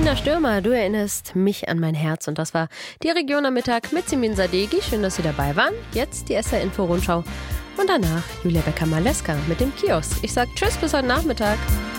Christina Stürmer, du erinnerst mich an mein Herz. Und das war die Region am Mittag mit Simin Sadeghi. Schön, dass Sie dabei waren. Jetzt die SR-Info-Rundschau. Und danach Julia Becker-Maleska mit dem Kiosk. Ich sag Tschüss, bis heute Nachmittag.